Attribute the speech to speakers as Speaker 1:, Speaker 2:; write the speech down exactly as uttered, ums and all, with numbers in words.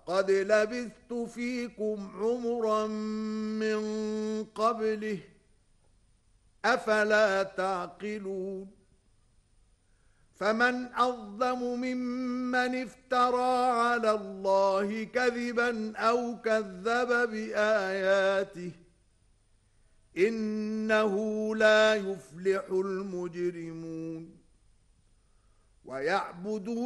Speaker 1: وقد لبثت فيكم عمرا من قبله أفلا تعقلون فمن أظلم ممن افترى على الله كذبا أو كذب بآياته إنه لا يفلح المجرمون ويعبدون